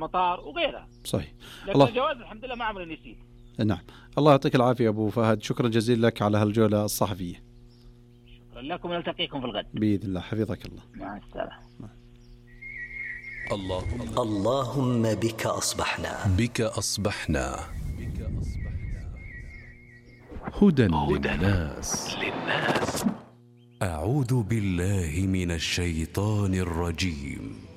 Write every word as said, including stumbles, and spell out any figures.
مطار وغيرها. صحيح. لكن الله الجواز الحمد لله ما عمري نسيت. نعم. الله يعطيك العافية أبو فهد، شكرا جزيلا لك على هالجولة الصحفية. شكرا لكم، نلتقيكم في الغد بإذن الله، حفظك الله. مع السلامة. اللهم اللهم بك أصبحنا بك أصبحنا هدى للناس. أعوذ بالله من الشيطان الرجيم.